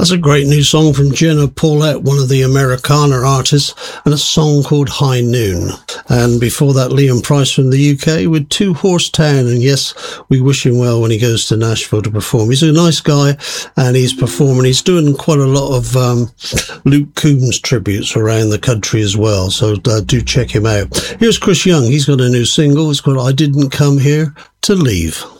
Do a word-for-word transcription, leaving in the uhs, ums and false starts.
That's a great new song from Jenna Paulette, one of the Americana artists, and a song called High Noon. And before that, Liam Price from the U K with Two Horse Town. And yes, we wish him well when he goes to Nashville to perform. He's a nice guy, and he's performing. He's doing quite a lot of um, Luke Combs tributes around the country as well, so uh, do check him out. Here's Chris Young. He's got a new single. It's called I Didn't Come Here to Leave.